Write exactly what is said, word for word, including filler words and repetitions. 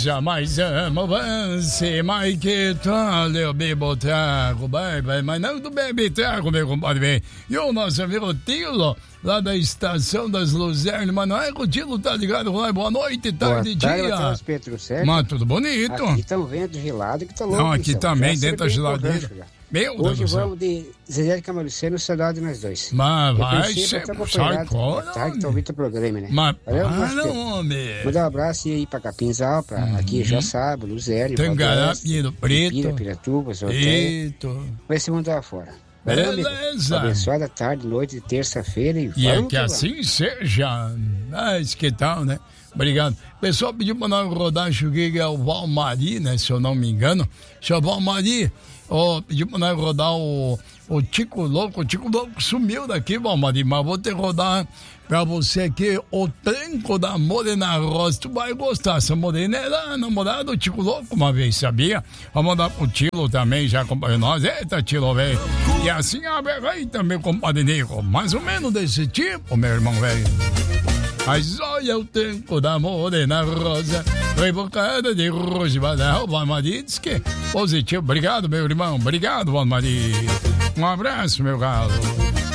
jamais amo você, mas que tal eu bebo trago, bebe, mas não tu bebe trago, meu compadre. E o nosso amigo Tilo, lá da Estação das Luzernas, mas não é que o Tilo tá ligado lá, boa noite, tarde e dia. Tarde, Pedro, certo? Mas tudo bonito. Aqui tá um vento gelado que tá louco. Não, aqui isso, também, dentro da geladeira. Meu Hoje Deus vamos de Zezé de Camariceno, saudade nós dois. Mas vai ser. Sai fora. Tá, que tá ouvindo o programa, né? Mas Valeu, para, homem. Mandar um abraço aí pra Capinzal, pra Uhum. aqui já sabe, Luzério, Tangará, Pinheiro Preto. Pira, Piratuba, Sorteio. Preto. Vai se mandar fora. Beleza. Abençoada tarde, noite de terça-feira. E, e é vamos que assim seja. Mas que tal, né? Obrigado. O pessoal pediu pra nós rodar, acho que é o Valmari, né? Se eu não me engano. Seu Valmari, oh, pediu pra nós rodar o, o Tico Louco. O Tico Louco sumiu daqui, Valmari, mas vou ter que rodar pra você aqui o Tranco da Morena Rosa. Tu vai gostar. Essa morena era namorada do Tico Louco uma vez, sabia? Vamos mandar pro Tilo também, já acompanhou nós. Eita, Tilo, velho. E assim a aí também, compadre Nico. Mais ou menos desse tipo, meu irmão, velho. Mas olha o Tranco da Morena Rosa, revocada de Rosibadão. O Valmari diz que positivo. Obrigado, meu irmão. Obrigado, Valmari. Um abraço, meu galo.